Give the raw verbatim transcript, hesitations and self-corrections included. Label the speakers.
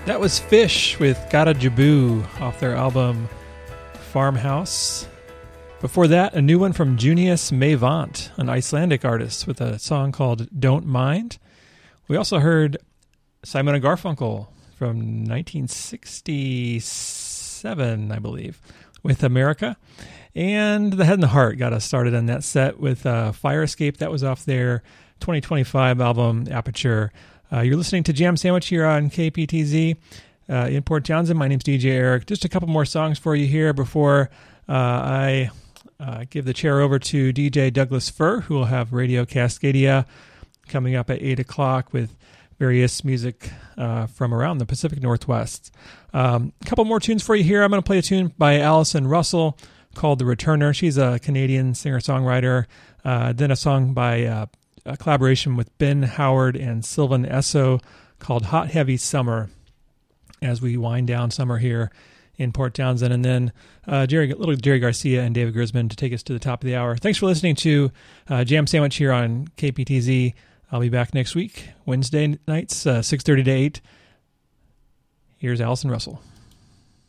Speaker 1: That was Fish with Gata Jabu off their album Farmhouse. Before that, a new one from Junius Mavant, an Icelandic artist, with a song called Don't Mind. We also heard Simon and Garfunkel from nineteen sixty-seven, I believe, with America. And The Head and the Heart got us started on that set with uh, Fire Escape. That was off their twenty twenty-five album, Aperture. Uh, you're listening to Jam Sandwich here on K P T Z uh, in Port Townsend. My name's D J Eric. Just a couple more songs for you here before uh, I uh, give the chair over to D J Douglas Fur, who will have Radio Cascadia coming up at eight o'clock with various music uh, from around the Pacific Northwest. Um, a couple more tunes for you here. I'm going to play a tune by Allison Russell called The Returner. She's a Canadian singer-songwriter. Uh, then a song by uh, a collaboration with Ben Howard and Sylvan Esso called Hot Heavy Summer as we wind down summer here in Port Townsend. And then uh, Jerry, little Jerry Garcia and David Grisman to take us to the top of the hour. Thanks for listening to uh, Jam Sandwich here on K P T Z. I'll be back next week, Wednesday nights, uh, six thirty to eight. Here's Allison Russell.